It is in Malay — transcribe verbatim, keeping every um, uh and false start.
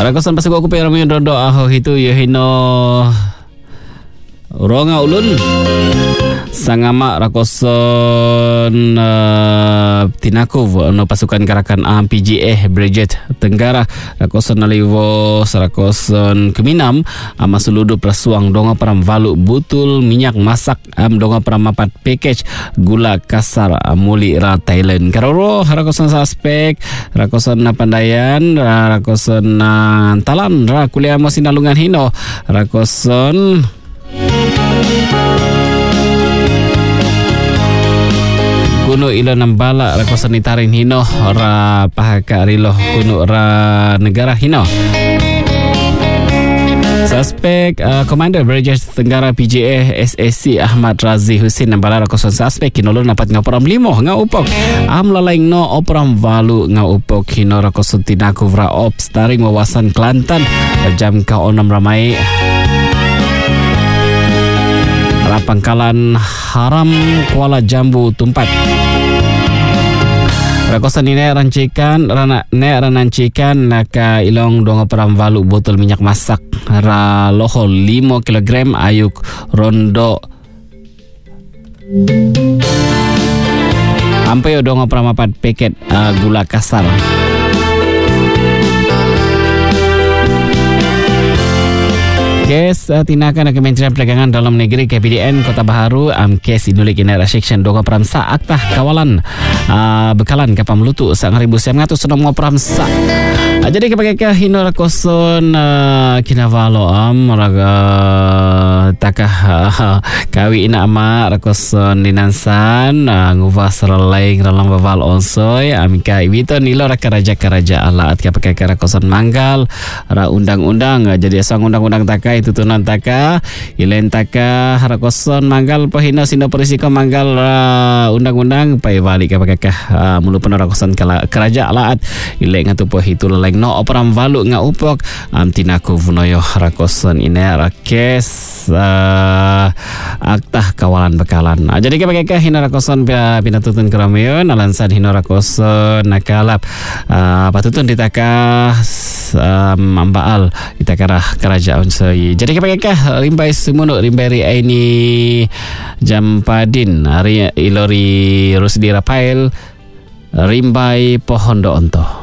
Rakosan pasal aku pe ramai dodo aho itu yo hino Ronga ulun sangama rakoson uh, tinakov no pasukan gerakan A M P G A Bridget Tenggara rakoson nalivo sarakoson keminam ama seludu prasuang donga param valu butul minyak masak am donga param mapat package gula kasar muli ra Thailand karoro rakoson suspek rakoson na pandayan rakoson na talan ra kuliah mo sinalungan hino rakoson kuno ilo nambala rakosan itarin hino ra pahaka rilo kuno ra negara hino suspek uh, Commander Bridges Tenggara P G A S A C Ahmad Razi Husin nambala rakosan suspek kinolo napat ngaporam limo nga upok am lalaing no operam valu nga upok hino rakosan tinaku vra ops taring wawasan Kelantan jam ka onam ramai Pangkalan Haram Kuala Jambu Tumpat. Rakosan ini rancikan rana ne ranancikan naka ilong donga peram valu botol minyak masak ra loho lima kilogram ayuk rondo ampe donga peram apat paket uh, gula kasar. Kes uh, tinakan Kementerian Perdagangan Dalam Negeri K P D N Kota Baharu am kes inulik ina section donga pramsa aktah kawalan uh, bekalan kapam lutu sang ribu siam ngatus nomor pramsa. Uh, jadi kepakai ke hino rakoson uh, kinavalo am raga takah uh, kawi ina ama rakoson dinansan uh, nguvas ralaing ralang baval onsoy amika ibito nilo rakaraja karaja alat kepakai ke rakoson manggal ra undang-undang uh, jadi asang undang-undang taka itu tunan taka ilen taka harakoson manggal pohino sino perisiko manggal uh, undang-undang pai balik apa kakah uh, mulu penarakoson kala keraja alaat ilen ngatu poh itu leleng no operam valu nga upok am tinaku vunoyo harakoson ine rakes uh, aktah kawalan bekalan uh, jadi kepa kakah hino rakoson pinatutun keramion alansan hino rakoson nakalap uh, patutun ditaka um, ambaal itakara kerajaan so jadi kepakainkah rimbai semunuk rimbai ri aini Jampadin hari ilori Rusdi Rafael rimbai pohon do onto.